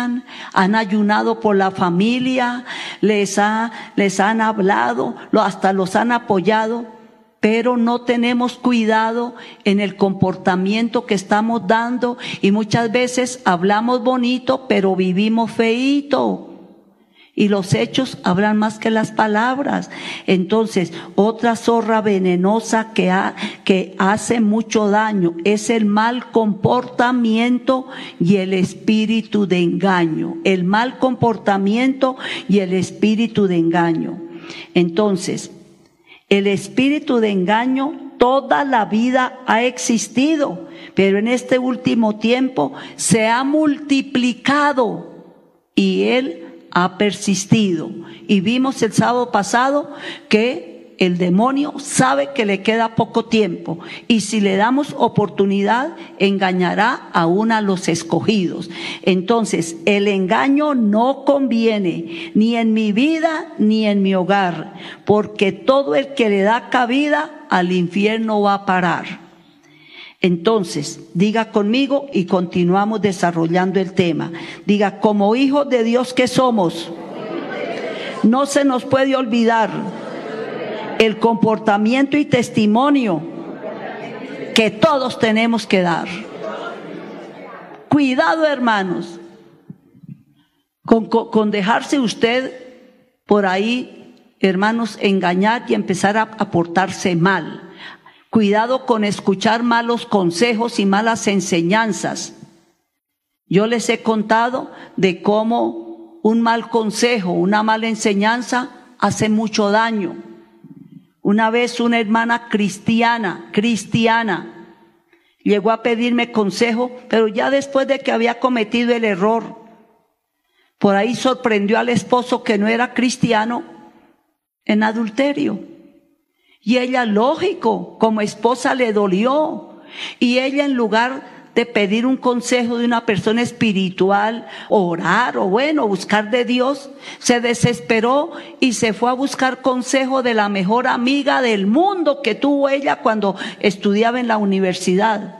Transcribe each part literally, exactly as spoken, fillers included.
han ayunado por la familia, les, ha, les han hablado, hasta los han apoyado, pero no tenemos cuidado en el comportamiento que estamos dando y muchas veces hablamos bonito, pero vivimos feíto. Y los hechos hablan más que las palabras. Entonces, otra zorra venenosa que, ha, que hace mucho daño es el mal comportamiento y el espíritu de engaño. El mal comportamiento y el espíritu de engaño. Entonces, el espíritu de engaño toda la vida ha existido, pero en este último tiempo se ha multiplicado y él ha persistido. Y vimos el sábado pasado que el demonio sabe que le queda poco tiempo y si le damos oportunidad engañará aún a los escogidos. Entonces el engaño no conviene ni en mi vida ni en mi hogar, porque todo el que le da cabida al infierno va a parar. Entonces, diga conmigo y continuamos desarrollando el tema. Diga, como hijos de Dios que somos, no se nos puede olvidar el comportamiento y testimonio que todos tenemos que dar. Cuidado, hermanos, con, con, con dejarse usted por ahí, hermanos, engañar y empezar a, a portarse mal. Cuidado con escuchar malos consejos y malas enseñanzas. Yo les he contado de cómo un mal consejo, una mala enseñanza hace mucho daño. Una vez una hermana cristiana, cristiana, llegó a pedirme consejo, pero ya después de que había cometido el error, por ahí sorprendió al esposo que no era cristiano en adulterio. Y ella, lógico, como esposa le dolió. Y ella, en lugar de pedir un consejo de una persona espiritual, orar o bueno, buscar de Dios, se desesperó y se fue a buscar consejo de la mejor amiga del mundo que tuvo ella cuando estudiaba en la universidad.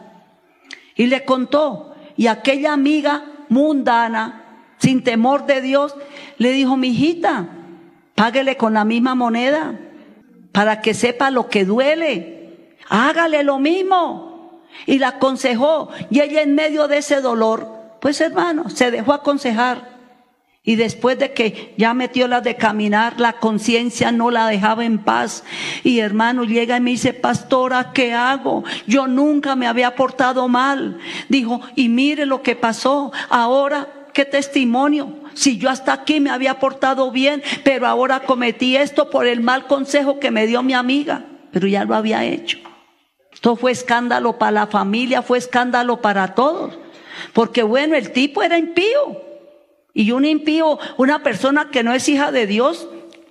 Y le contó, y aquella amiga mundana, sin temor de Dios, le dijo, mijita, páguele con la misma moneda, para que sepa lo que duele, hágale lo mismo. Y la aconsejó, y ella en medio de ese dolor, pues hermano, se dejó aconsejar. Y después de que ya metió las de caminar, la conciencia no la dejaba en paz. Y hermano, llega y me dice, pastora, ¿qué hago? Yo nunca me había portado mal. Dijo, y mire lo que pasó, ahora, ¿qué testimonio? Si yo hasta aquí me había portado bien, pero ahora cometí esto por el mal consejo que me dio mi amiga, pero ya lo había hecho. Esto fue escándalo para la familia, fue escándalo para todos, porque bueno, el tipo era impío, y un impío, una persona que no es hija de Dios,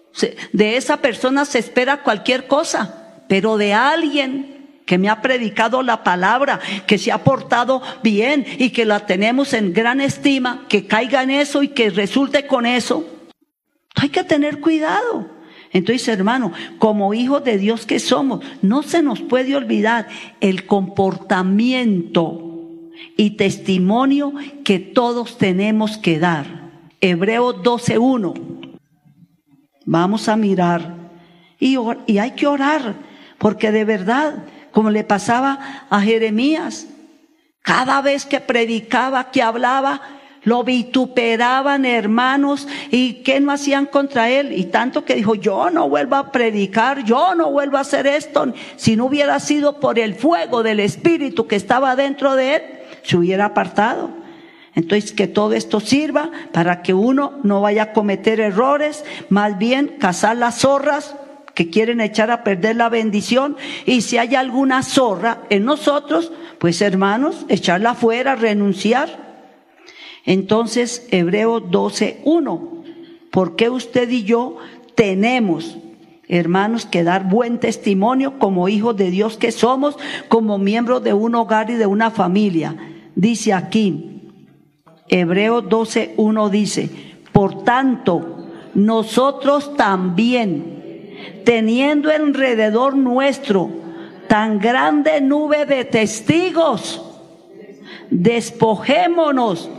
de esa persona se espera cualquier cosa, pero de alguien que me ha predicado la palabra, que se ha portado bien y que la tenemos en gran estima, que caiga en eso y que resulte con eso. Hay que tener cuidado. Entonces, hermano, como hijos de Dios que somos, no se nos puede olvidar el comportamiento y testimonio que todos tenemos que dar. Hebreos doce uno. Vamos a mirar y, y hay que orar, porque de verdad, como le pasaba a Jeremías, cada vez que predicaba, que hablaba, lo vituperaban, hermanos, y ¿qué no hacían contra él? Y tanto que dijo, yo no vuelvo a predicar, yo no vuelvo a hacer esto. Si no hubiera sido por el fuego del Espíritu que estaba dentro de él, se hubiera apartado. Entonces, que todo esto sirva para que uno no vaya a cometer errores, más bien cazar las zorras que quieren echar a perder la bendición, y si hay alguna zorra en nosotros, pues hermanos, echarla fuera, renunciar. Entonces, Hebreos doce uno, ¿por qué usted y yo tenemos, hermanos, que dar buen testimonio como hijos de Dios que somos, como miembros de un hogar y de una familia? Dice aquí, Hebreos doce uno dice, por tanto, nosotros también, teniendo alrededor nuestro tan grande nube de testigos, despojémonos